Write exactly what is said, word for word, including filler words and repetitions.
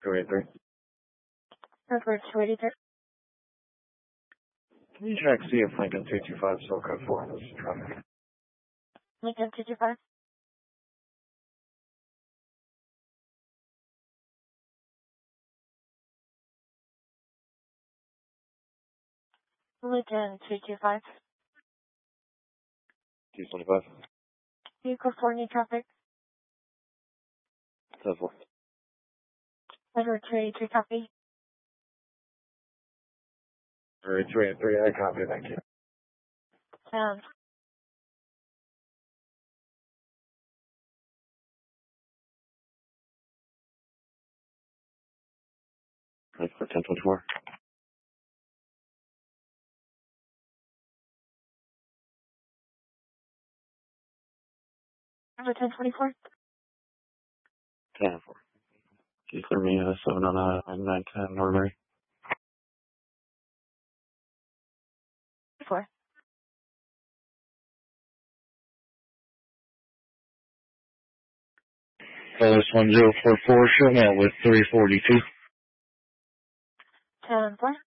two eighty-three. Number two eighty-three. Can you check see if Lincoln two two five still code four on this traffic? Lincoln two two five. Lincoln two two five. two twenty-five. Vehicle four, new traffic. ten four. Number two eighty-three, copy. Alright, two eighty-three, I copy, thank you. Um, Right for ten twenty-four. number ten twenty-four. ten four. Can you clear me uh, seven on uh, nine ten Norbury? Four. Police one zero four four, show me out with three forty-two. ten four.